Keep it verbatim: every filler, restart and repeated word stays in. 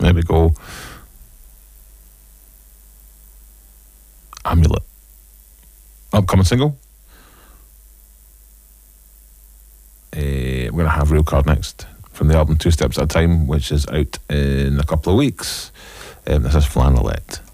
There we go. Amulet. Upcoming single. Uh, we're going to have Real Card next from the album Two Steps at a Time, which is out in a couple of weeks. Um, this is Flannelette.